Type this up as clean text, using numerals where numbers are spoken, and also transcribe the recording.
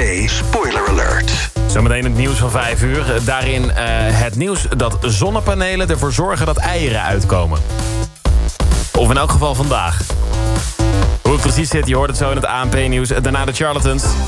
spoiler alert. Zometeen het nieuws van 5 uur. Daarin het nieuws dat zonnepanelen ervoor zorgen dat eieren uitkomen. Of in elk geval vandaag. Hoe het precies zit, je hoort het zo in het ANP-nieuws. Daarna de Charlatans.